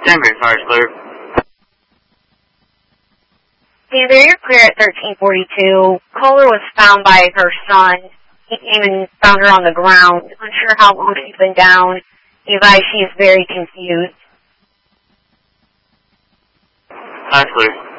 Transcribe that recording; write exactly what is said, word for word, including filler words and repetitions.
Danbury Fire is clear. Danbury, you're clear at thirteen forty-two. Caller was found by her son. He came and found her on the ground. Unsure how long she's been down. He advised she is very confused. That's clear.